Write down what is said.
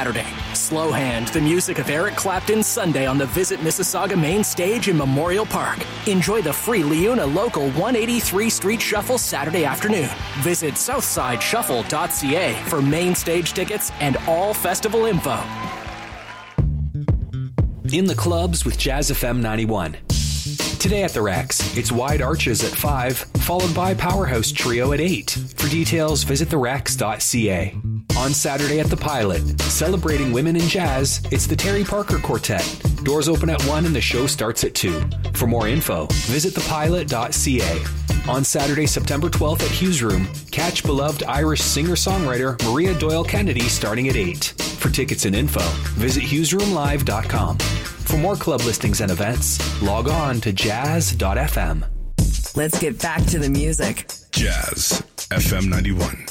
Saturday. Slow Hand, the music of Eric Clapton, Sunday on the Visit Mississauga main stage in Memorial Park. Enjoy the free Leuna Local 183 Street Shuffle Saturday afternoon. Visit southsideshuffle.ca for main stage tickets and all festival info. In the clubs with Jazz FM 91. Today at the Rex, it's Wide Arches at 5, followed by Powerhouse Trio at 8. For details, visit therex.ca. On Saturday at the Pilot, celebrating women in jazz, it's the Terry Parker Quartet. Doors open at 1 and the show starts at 2. For more info, visit thepilot.ca. On Saturday, September 12th at Hughes Room, catch beloved Irish singer-songwriter Maria Doyle Kennedy starting at 8. For tickets and info, visit hughesroomlive.com. For more club listings and events, log on to jazz.fm. Let's get back to the music. Jazz FM 91.